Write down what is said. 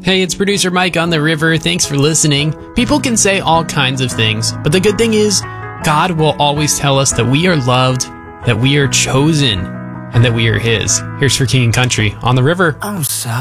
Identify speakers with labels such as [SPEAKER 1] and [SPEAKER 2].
[SPEAKER 1] Hey, it's producer Mike on the river. Thanks for listening. People can say all kinds of things, but the good thing is God will always tell us that we are loved, that we are chosen, and that we are His. Here's For King and Country on the river.
[SPEAKER 2] I'm sorry.